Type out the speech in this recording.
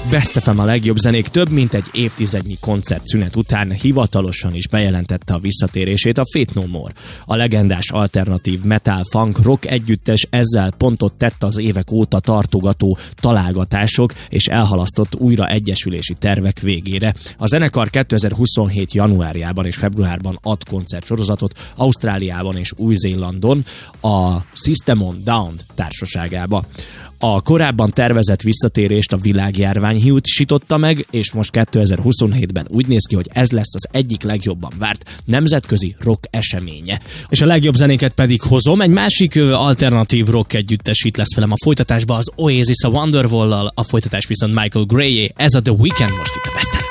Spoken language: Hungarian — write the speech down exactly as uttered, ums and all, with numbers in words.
Best ef em a legjobb zenék több mint egy évtizednyi koncertszünet után hivatalosan is bejelentette a visszatérését a Faith No More. A legendás alternatív metal funk rock együttes ezzel pontot tett az évek óta tartogató találgatások és elhalasztott újra egyesülési tervek végére. A zenekar kétezer-huszonhét. januárjában és februárban ad koncertsorozatot Ausztráliában és Új-Zélandon a System of a Down társaságába. A korábban tervezett visszatérést a világjárvány hiúsította meg, és most kétezer-huszonhétben úgy néz ki, hogy ez lesz az egyik legjobban várt nemzetközi rock eseménye. És a legjobb zenéket pedig hozom, egy másik alternatív rock együttes itt lesz velem a folytatásban, az Oasis a Wonderwall-lal, a folytatás viszont Michael Gray-é, ez a The Weeknd most itt a Best